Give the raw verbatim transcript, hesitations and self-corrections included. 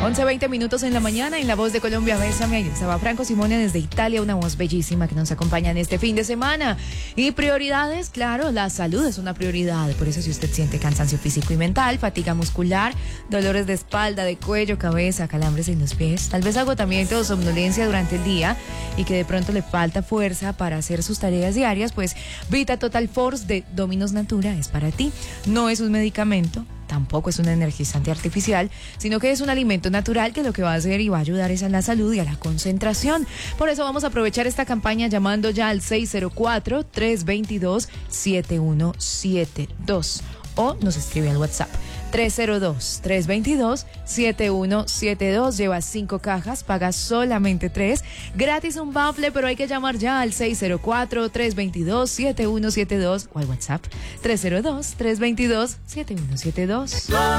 once veinte minutos en la mañana, en La Voz de Colombia, bésame. Ahí estaba Franco Simone desde Italia, una voz bellísima que nos acompaña en este fin de semana. Y prioridades, claro, la salud es una prioridad. Por eso si usted siente cansancio físico y mental, fatiga muscular, dolores de espalda, de cuello, cabeza, calambres en los pies, tal vez agotamiento o somnolencia durante el día y que de pronto le falta fuerza para hacer sus tareas diarias, pues Vita Total Force de Dominos Natura es para ti. No es un medicamento, tampoco es un energizante artificial, sino que es un alimento natural que lo que va a hacer y va a ayudar es a la salud y a la concentración. Por eso vamos a aprovechar esta campaña llamando ya al seis cero cuatro, tres dos dos, siete uno siete dos o nos escribe al WhatsApp tres cero dos, tres dos dos, siete uno siete dos. Lleva cinco cajas, paga solamente tres. Gratis un bafle, pero hay que llamar ya al seis cero cuatro, tres dos dos, siete uno siete dos o al WhatsApp tres cero dos, tres dos dos, siete uno siete dos.